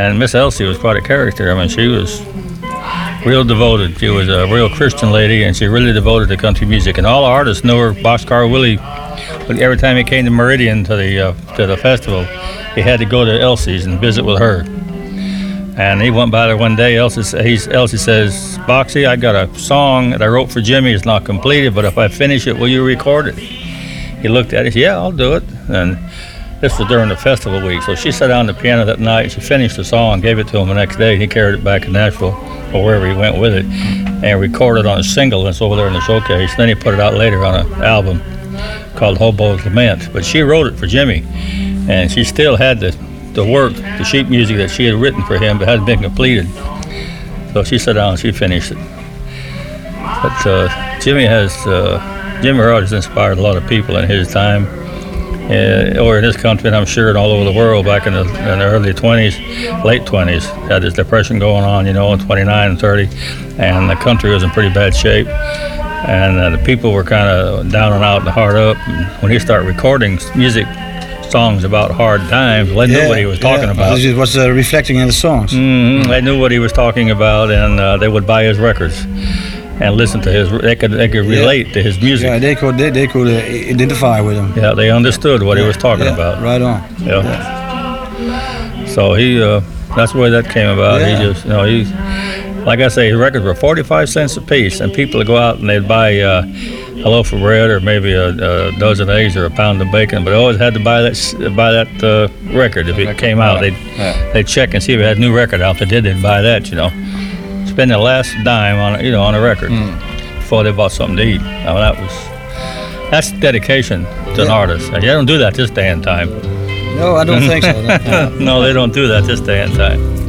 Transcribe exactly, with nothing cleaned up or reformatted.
And Miss Elsie was quite a character. I mean, she was real devoted. She was a real Christian lady, and she really devoted to country music. And all the artists knew her. Boxcar Willie, every time he came to Meridian to the uh, to the festival, he had to go to Elsie's and visit with her. And he went by there one day. Elsie, he's, Elsie says, "Boxy, I got a song that I wrote for Jimmy. It's not completed, but if I finish it, will you record it?" He looked at it. He said, "Yeah, I'll do it." And this was during the festival week. So she sat down the piano that night. She finished the song, gave it to him the next day. He carried it back to Nashville or wherever he went with it, and recorded on a single. And it's over there in the showcase. Then he put it out later on an album called Hobo's Lament. But she wrote it for Jimmy, and she still had the, the work, the sheet music that she had written for him, but hadn't been completed. So she sat down and she finished it. But uh, Jimmy has, uh, Jimmy Rogers inspired a lot of people in his time. Uh, or in this country, and I'm sure and all over the world, back in the, in the early twenties, late twenties, had this depression going on, you know, in twenty-nine and thirty, and the country was in pretty bad shape, and uh, the people were kind of down and out and hard up. And when he started recording music, songs about hard times, they knew yeah, what he was talking yeah. about. It was uh, reflecting in the songs. Mm-hmm. They knew what he was talking about, and uh, they would buy his records and listen to his. They could they could relate yeah. to his music. Yeah, they could they, they could uh, identify with him. Yeah, they understood what yeah. he was talking yeah. about. Right on. Yeah. yeah. So he, uh, that's the way that came about. Yeah. He just, you know, he, like I say, his records were forty-five cents a piece, and people would go out and they'd buy uh, a loaf of bread or maybe a, a dozen eggs or a pound of bacon, but they always had to buy that buy that uh, record if it came out. They'd yeah. they'd check and see if it had a new record out. If they did, they'd buy that. You know, spend the last dime on you know on a record. Mm. Before they bought something to eat. I mean, that was that's dedication to yeah. an artist. And you don't do that this day and time. No, I don't think so. No. No, they don't do that this day and time.